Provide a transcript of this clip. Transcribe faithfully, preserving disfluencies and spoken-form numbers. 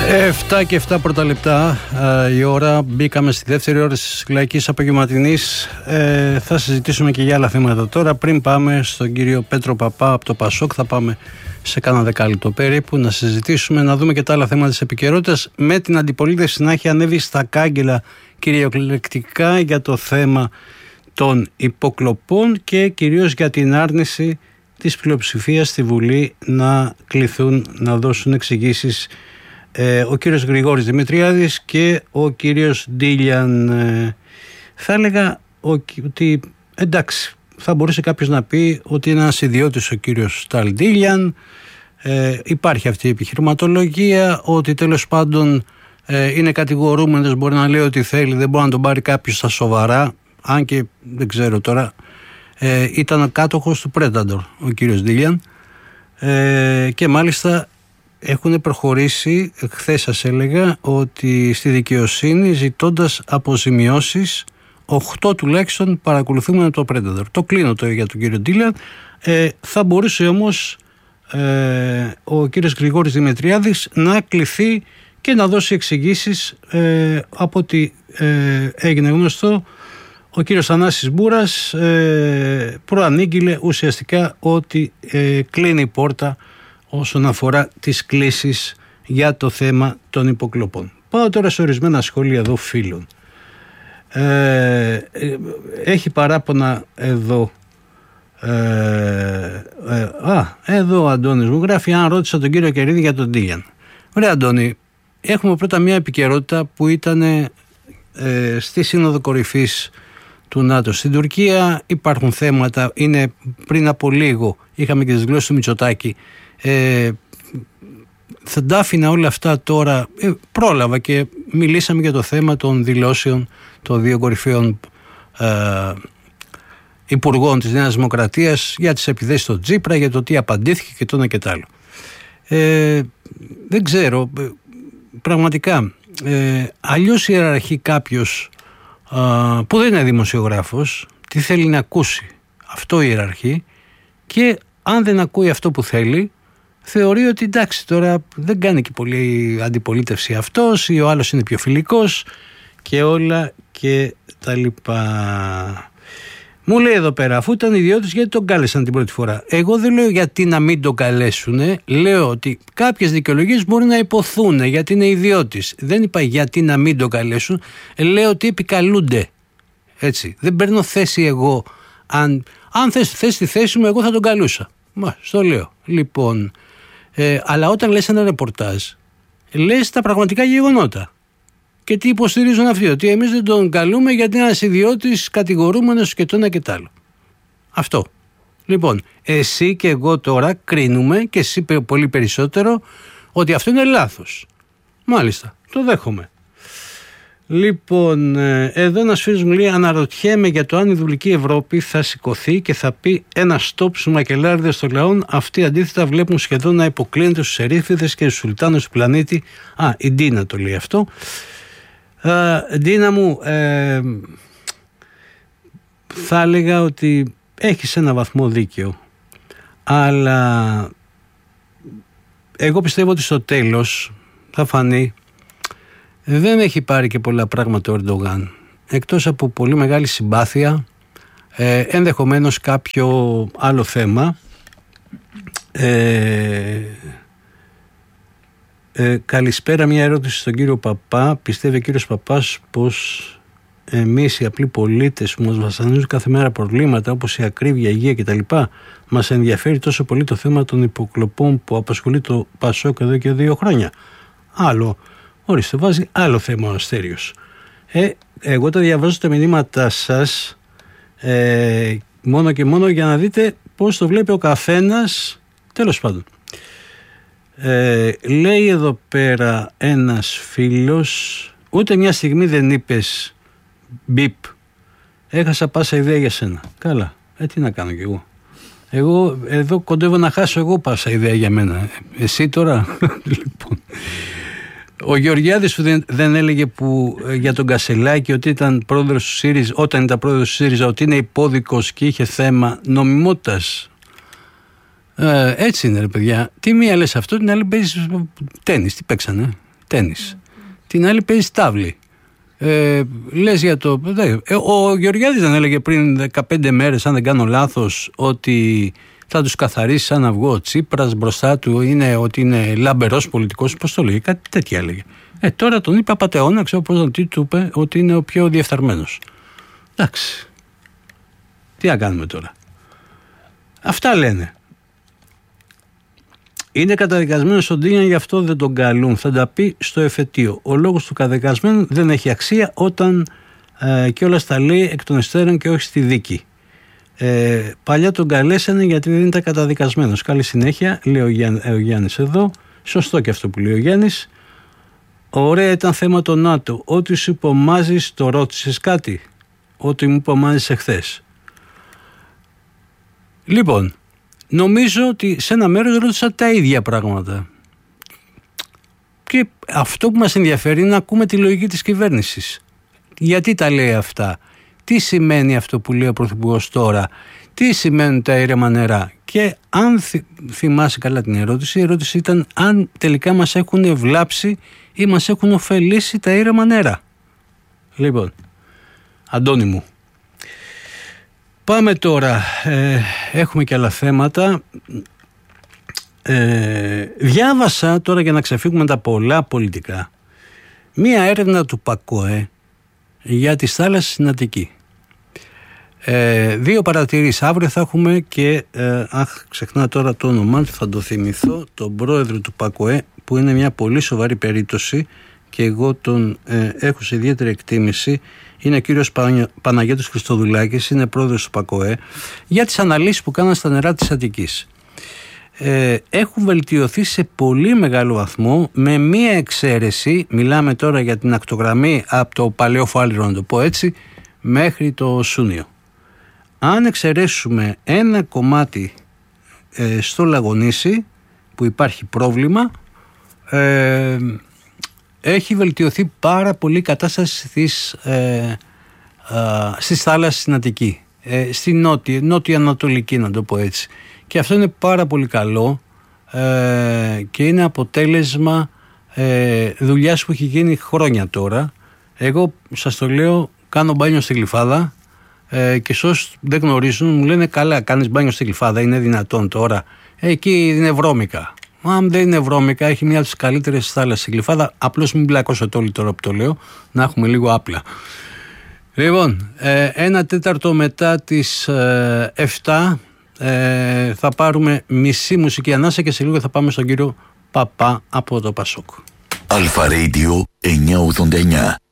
εφτά και εφτά πρώτα λεπτά ε, η ώρα. Μπήκαμε στη δεύτερη ώρα της Λαϊκής Απογευματινής. Ε, θα συζητήσουμε και για άλλα θέματα τώρα. Πριν πάμε στον κύριο Πέτρο Παπά από το Πασόκ, θα πάμε σε κάνα δεκάλεπτο περίπου να συζητήσουμε, να δούμε και τα άλλα θέματα της επικαιρότητας, με την αντιπολίτευση να έχει ανέβει στα κάγκελα κυριολεκτικά για το θέμα των υποκλοπών και κυρίως για την άρνηση της πλειοψηφίας στη Βουλή να κληθούν να δώσουν εξηγήσεις ε, ο κύριος Γρηγόρης Δημητριάδης και ο κύριος Ντίλιαν. Ε, θα έλεγα ότι εντάξει, θα μπορούσε κάποιος να πει ότι είναι ένας ιδιώτης ο κύριος Σταλ Ντίλιαν. Ε, υπάρχει αυτή η επιχειρηματολογία ότι τέλος πάντων ε, είναι κατηγορούμενος, μπορεί να λέει ότι θέλει, δεν μπορεί να τον πάρει κάποιος στα σοβαρά, αν και δεν ξέρω τώρα. Ε, ήταν κάτοχος του Predator ο κύριος Ντίλιαν ε, και μάλιστα έχουν προχωρήσει, χθες σας έλεγα, ότι στη δικαιοσύνη ζητώντας αποζημιώσεις οκτώ τουλάχιστον παρακολουθούμε από το Predator. Το κλείνω το για τον κύριο Ντίλιαν. Ε, θα μπορούσε όμως ε, ο κύριος Γρηγόρης Δημητριάδης να κληθεί και να δώσει εξηγήσεις ε, από ό,τι ε, έγινε γνωστό. Ο κύριος Θανάσης Μπούρας ε, προανήγγειλε ουσιαστικά ότι ε, κλείνει η πόρτα όσον αφορά τις κλήσεις για το θέμα των υποκλοπών. Πάω τώρα σε ορισμένα σχόλια εδώ φίλων. Ε, ε, έχει παράπονα εδώ. Ε, ε, α, εδώ ο Αντώνης μου γράφει, αν ρώτησα τον κύριο Κερίδη για τον Ντίλιαν. Ωραία Αντώνη, έχουμε πρώτα μια επικαιρότητα που ήταν ε, στη Σύνοδο Κορυφής του ΝΑΤΟ στην Τουρκία. Υπάρχουν θέματα, είναι πριν από λίγο είχαμε και τις γλώσσες του Μητσοτάκη. Ε, θα τα άφηνα όλα αυτά τώρα, ε, πρόλαβα και μιλήσαμε για το θέμα των δηλώσεων των δύο κορυφαίων ε, υπουργών της Νέας Δημοκρατίας για τις επιδέσεις στο Τσίπρα, για το τι απαντήθηκε και το ένα και το άλλο. Ε, δεν ξέρω, ε, πραγματικά ε, αλλιώς ιεραρχεί κάποιος Uh, που δεν είναι δημοσιογράφος, τι θέλει να ακούσει, αυτό ιεραρχεί, και αν δεν ακούει αυτό που θέλει θεωρεί ότι εντάξει τώρα δεν κάνει και πολύ αντιπολίτευση αυτός ή ο άλλος είναι πιο φιλικός και όλα και τα λοιπά. Μου λέει εδώ πέρα, αφού ήταν ιδιώτης, γιατί τον κάλεσαν την πρώτη φορά? Εγώ δεν λέω γιατί να μην τον καλέσουνε, λέω ότι κάποιες δικαιολογίες μπορεί να υποθούν γιατί είναι ιδιώτης. Δεν είπα γιατί να μην τον καλέσουν, λέω ότι επικαλούνται. Έτσι. Δεν παίρνω θέση εγώ. Αν, αν θες, θες τη θέση μου, εγώ θα τον καλούσα. Μα, στο λέω. Λοιπόν, ε, αλλά όταν λες ένα ρεπορτάζ, λες τα πραγματικά γεγονότα. Και τι υποστηρίζουν αυτοί? Ότι εμείς δεν τον καλούμε γιατί είναι ένας ιδιώτης κατηγορούμενος και το ένα και το άλλο. Αυτό. Λοιπόν, εσύ και εγώ τώρα κρίνουμε, και εσύ πολύ περισσότερο, ότι αυτό είναι λάθος. Μάλιστα, το δέχομαι. Λοιπόν, εδώ ένας φίλος μου λέει, αναρωτιέμαι για το αν η δουλική Ευρώπη θα σηκωθεί και θα πει ένα στόπ στους μακελάριδες των λαών. Αυτοί αντίθετα βλέπουν σχεδόν να υποκλίνεται στους ερήφιδες και στους σουλτάνους του πλανήτη. Α, η Ντίνα το λέει αυτό. Uh, Ντίνα μου, ε, θα έλεγα ότι έχεις ένα βαθμό δίκαιο, αλλά εγώ πιστεύω ότι στο τέλος θα φανεί δεν έχει πάρει και πολλά πράγματα ο Ερντογάν, εκτός από πολύ μεγάλη συμπάθεια, ε, ενδεχομένως κάποιο άλλο θέμα. ε, Ε, καλησπέρα, μια ερώτηση στον κύριο Παπά. Πιστεύει ο κύριος Παπάς πως εμείς οι απλοί πολίτες που μας βασανίζουν κάθε μέρα προβλήματα όπως η ακρίβεια, η υγεία κτλ. Μας ενδιαφέρει τόσο πολύ το θέμα των υποκλοπών που απασχολεί το Πασόκ εδώ και δύο χρόνια? Άλλο, ορίστε, βάζει άλλο θέμα ο Αστέριος. Ε, εγώ τα διαβάζω τα μηνύματά σας ε, μόνο και μόνο για να δείτε πώς το βλέπει ο καθένας. Τέλος πάντων. Ε, λέει εδώ πέρα ένας φίλος, ούτε μια στιγμή δεν είπες μπιπ, έχασα πάσα ιδέα για σένα. Καλά, ε, τι να κάνω κι εγώ. Εγώ εδώ κοντεύω να χάσω εγώ πάσα ιδέα για μένα. Εσύ τώρα. Λοιπόν, ο Γεωργιάδης που δεν, δεν έλεγε που, ε, για τον Κασελάκη ότι ήταν πρόεδρος του ΣΥΡΙΖΑ, όταν ήταν πρόεδρος του ΣΥΡΙΖΑ, ότι είναι υπόδικος και είχε θέμα νομιμότητας. Ε, έτσι είναι ρε παιδιά. Τι μία λες αυτό, την άλλη παίζεις τένις. Τι παίξανε? τένις. Την άλλη παίζει τάβλη. Ε, λες για το... Ε, ο Γεωργιάδης δεν έλεγε πριν δεκαπέντε μέρες, αν δεν κάνω λάθος, ότι θα τους καθαρίσει σαν αυγό ο Τσίπρας, μπροστά του είναι ότι είναι λαμπερός πολιτικός, πώς το λέει, κάτι τέτοια έλεγε. Ε, τώρα τον είπε απατεώνα, ξέρω πώς τον τι του είπε, ότι είναι ο πιο διεφθαρμένος. Εντάξει. Τι να κάνουμε τώρα. Αυτά λένε. Είναι καταδικασμένος στον Τίνια, γι' αυτό δεν τον καλούν. Θα τα πει στο εφετείο. Ο λόγος του καταδικασμένου δεν έχει αξία όταν ε, κιόλας τα λέει εκ των υστέρων και όχι στη δίκη. Ε, παλιά τον καλέσανε γιατί δεν ήταν καταδικασμένος. Καλή συνέχεια, λέει ο, Γιάν, ε, ο Γιάννης εδώ. Σωστό και αυτό που λέει ο Γιάννης. Ωραία ήταν θέμα το ΝΑΤΟ. Ό,τι σου υπομάζεις, το ρώτησες κάτι. Ό,τι μου υπομάζεις εχθές. Λοιπόν, νομίζω ότι σε ένα μέρος ρώτησα τα ίδια πράγματα. Και αυτό που μας ενδιαφέρει είναι να ακούμε τη λογική της κυβέρνησης. Γιατί τα λέει αυτά. Τι σημαίνει αυτό που λέει ο Πρωθυπουργός τώρα. Τι σημαίνουν τα ήρεμα νερά. Και αν θυ, θυμάσαι καλά την ερώτηση, η ερώτηση ήταν αν τελικά μας έχουν βλάψει ή μας έχουν ωφελήσει τα ήρεμα νερά. Λοιπόν, Αντώνη μου. Πάμε τώρα, ε, έχουμε και άλλα θέματα. Ε, διάβασα τώρα, για να ξεφύγουμε τα πολλά πολιτικά, μία έρευνα του ΠΑΚΟΕ για τις θάλασσες στην Αττική. Ε, δύο παρατηρήσεις. Αύριο θα έχουμε και, ε, αχ, ξεχνά τώρα το όνομά του, θα το θυμηθώ, τον πρόεδρο του ΠΑΚΟΕ, που είναι μια πολύ σοβαρή περίπτωση και εγώ τον ε, έχω σε ιδιαίτερη εκτίμηση. Είναι ο κύριος Παναγιώτης Χριστοδουλάκης, είναι πρόεδρος του ΠΑΚΟΕ, για τις αναλύσεις που κάναν στα νερά της Αττικής. Ε, έχουν βελτιωθεί σε πολύ μεγάλο βαθμό, με μία εξαίρεση. Μιλάμε τώρα για την ακτογραμμή από το παλαιό Φάληρο, να το πω έτσι, μέχρι το Σούνιο. Αν εξαιρέσουμε ένα κομμάτι ε, στο Λαγονήσι που υπάρχει πρόβλημα, ε, έχει βελτιωθεί πάρα πολύ η κατάσταση στις, ε, α, στις θάλασσες στην Αττική, ε, στη νότια, νότια-ανατολική, να το πω έτσι. Και αυτό είναι πάρα πολύ καλό ε, και είναι αποτέλεσμα ε, δουλειάς που έχει γίνει χρόνια τώρα. Εγώ σας το λέω, κάνω μπάνιο στη Γλυφάδα ε, και σε όσους δεν γνωρίζουν μου λένε καλά, κάνεις μπάνιο στη Γλυφάδα, είναι δυνατόν τώρα? Ε, εκεί είναι βρώμικα. Αν δεν είναι βρώμικα, έχει μια από τις καλύτερες θάλασσες η Γλυφάδα. Απλώς μην μπλακώσετε όλοι τώρα που το λέω, να έχουμε λίγο άπλα. Λοιπόν, ε, ένα τέταρτο μετά τις ε, εφτά ε, θα πάρουμε μισή μουσική ανάσα και σε λίγο θα πάμε στον κύριο Παπά από το Πασόκ. Αλφα Radio εννιακόσια ογδόντα εννιά.